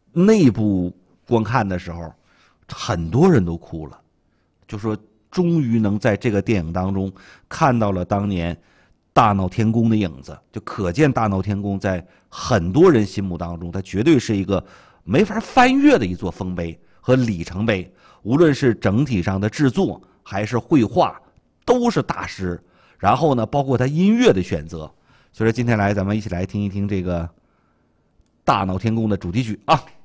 内部观看的时候，很多人都哭了，就说终于能在这个电影当中看到了当年大闹天宫的影子，就可见大闹天宫在很多人心目当中，它绝对是一个没法翻越的一座丰碑和里程碑。无论是整体上的制作还是绘画，都是大师。然后呢，包括他音乐的选择。所以说今天来，咱们一起来听一听这个大闹天宫的主题曲啊。